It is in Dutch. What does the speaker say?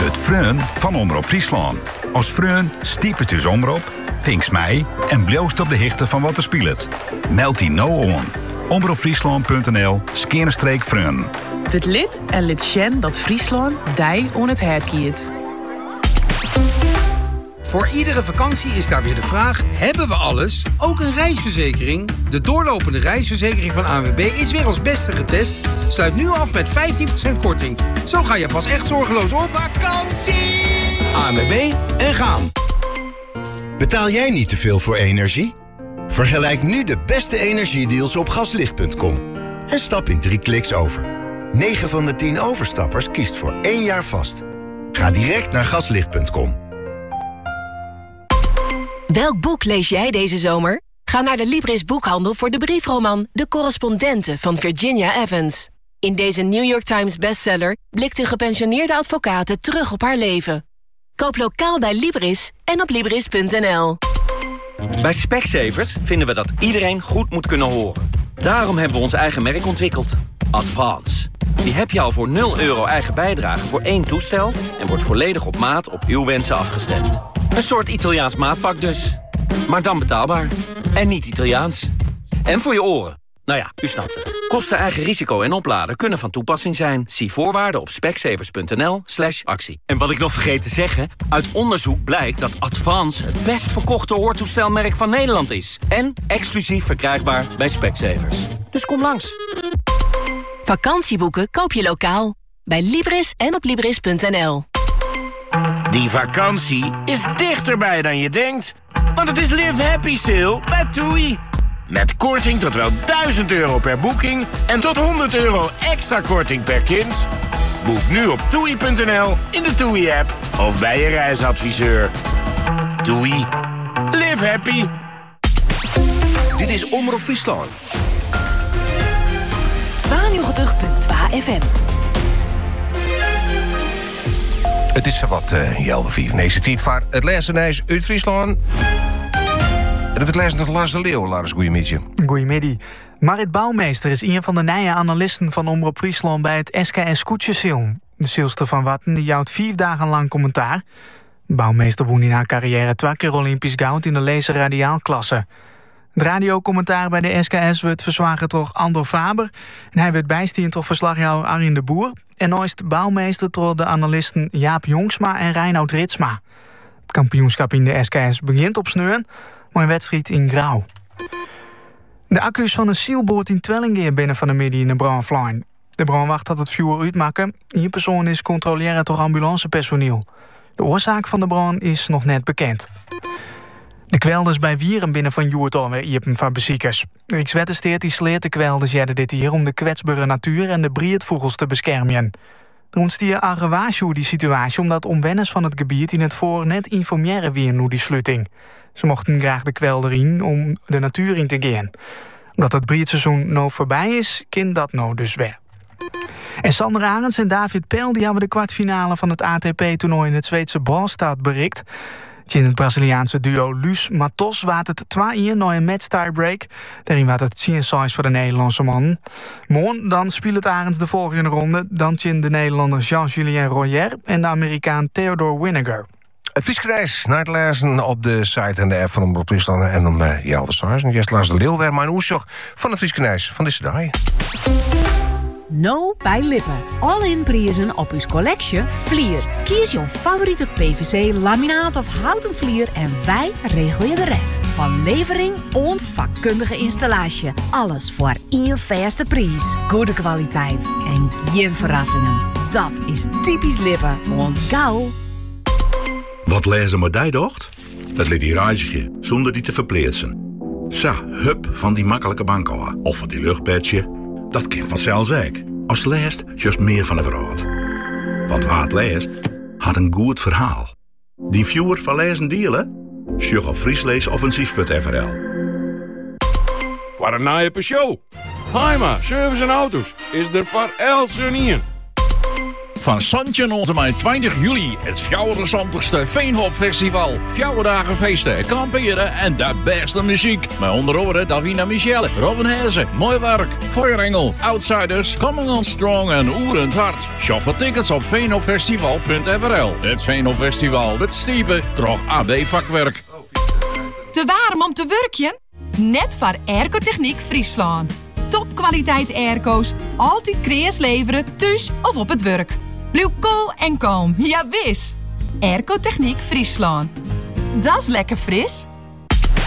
Het Freun van Omroep Friesland. Als Freun stiep het dus omroep, tinks mij en bloost op de hichte van wat er speelt. Meld die nou on. omroepfriesland.nl/Freun. Het lid en lid Sjen dat Friesland dij on het hert kiet. Voor iedere vakantie is daar weer de vraag: hebben we alles? Ook een reisverzekering? De doorlopende reisverzekering van ANWB is weer als beste getest. Sluit nu af met 15% korting. Zo ga je pas echt zorgeloos op vakantie. ANWB en gaan. Betaal jij niet te veel voor energie? Vergelijk nu de beste energiedeals op gaslicht.com. En stap in 3 kliks over. 9 van de 10 overstappers kiest voor 1 jaar vast. Ga direct naar gaslicht.com. Welk boek lees jij deze zomer? Ga naar de Libris boekhandel voor de briefroman De Correspondenten van Virginia Evans. In deze New York Times bestseller blikt de gepensioneerde advocate terug op haar leven. Koop lokaal bij Libris en op Libris.nl. Bij Specsavers vinden we dat iedereen goed moet kunnen horen. Daarom hebben we ons eigen merk ontwikkeld. Advance. Die heb je al voor €0 eigen bijdrage voor 1 toestel en wordt volledig op maat op uw wensen afgestemd. Een soort Italiaans maatpak dus. Maar dan betaalbaar. En niet Italiaans. En voor je oren. Nou ja, u snapt het. Kosten, eigen risico en opladen kunnen van toepassing zijn. Zie voorwaarden op specsavers.nl/actie. En wat ik nog vergeet te zeggen, uit onderzoek blijkt dat Advance het best verkochte hoortoestelmerk van Nederland is. En exclusief verkrijgbaar bij Specsavers. Dus kom langs. Vakantieboeken koop je lokaal. Bij Libris en op Libris.nl. Die vakantie is dichterbij dan je denkt. Want het is Live Happy Sale bij TUI. Met korting tot wel €1000 per boeking en tot €100 extra korting per kind. Boek nu op TUI.nl, in de TUI-app of bij je reisadviseur. TUI. Live happy. Dit is Omroep Friesland. 92.2 FM. Het is wat Jelbe 4. Nee, het vaart het lezenijs uit Friesland. En dat het lezen tot Lars de Leeuw. Lars, goeiemiddag. Goeiemiddag. Marit Bouwmeester is een van de nieuwe analisten van Omroep Friesland bij het SKS Koetsjessil. De Silster van Watten die houdt 4 dagen lang commentaar. Bouwmeester won in haar carrière 2 keer Olympisch goud in de laser radiaalklasse. Het radiocommentaar bij de SKS werd verzwagen door Andor Faber. En hij werd bijstaan door verslaghouder Arjen de Boer. En nooit Bouwmeester door de analisten Jaap Jongsma en Reinoud Ritsma. Het kampioenschap in de SKS begint op Sneun, maar een wedstrijd in grauw. De accu's van een zielboot in Twellingeer binnen van de midden in de brandflijn. De brandwacht had het vuur uitmaken. Hier persoon is controleren door ambulancepersoneel. De oorzaak van de brand is nog net bekend. De kwelders bij Wieren binnen van Joert alweer iepen van beziekers. Rijkswettensteert die sleert de kwelders dit hier om de kwetsbare natuur en de brietvogels te beschermen. Er ontstier agrawasjoe die situatie omdat omwenners van het gebied in het voor net informeren weer nu die sluiting. Ze mochten graag de kwelder in om de natuur in te gaan. Omdat het brietseizoen nou voorbij is, kan dat nou dus weer. En Sander Arends en David Pel die hebben de kwartfinale van het ATP-toernooi in het Zweedse Brastad bereikt. In het Braziliaanse duo Luus Matos waard het 2-1 na een match tiebreak. Daarin waard het 10-6 voor de Nederlandse man. Morgen dan speelt het Arends de volgende ronde. Dan tjen de Nederlander Jean-Julien Royer en de Amerikaan Theodore Winnegar. Het Frieskrijs naar het lezen op de site en de app van Omroep Friesland en om Jelve Saars. En eerst Lars de Leeuw weer mijn oorzaak van het Frieskrijs van deze dag. No bij Lippen. All-in prijzen op uw collectie Vlier. Kies jouw favoriete PVC, laminaat of houten vlier en wij regelen je de rest. Van levering en vakkundige installatie. Alles voor één vaste prijs. Goede kwaliteit en geen verrassingen. Dat is typisch Lippen. Want gauw. Wat lezen maar die docht? Dat liet die reisje, zonder die te verplaatsen. Sa, hup van die makkelijke bankoa of van die luchtpetje. Dat kan vanzelfs ook. Als leest, juist meer van de verhaal. Want waar het leest, had een goed verhaal. Die viewer van lezen dealen? Sjug op friesleesoffensief.nl. Voor een nieuwe show. Heima, service en auto's is er voor elke in. Van Santje tot en met 20 juli het 74ste Veenhopfestival. 4 dagen feesten, kamperen en de beste muziek. Met onder andere Davina Michelle, Robin Hezen, Mooi Werk, Feuerengel, Outsiders, Coming on Strong en Oerend Hart. Shop voor tickets op veenhopfestival.nl. Het Veenhopfestival, het stiepen, toch AB vakwerk. Te warm om te werkjen? Net voor Airco-Techniek Friesland. Topkwaliteit airco's, altijd kreas leveren, thuis of op het werk. Blijf cool en kalm, ja wis. Airco-Techniek Friesland. Dat is lekker fris.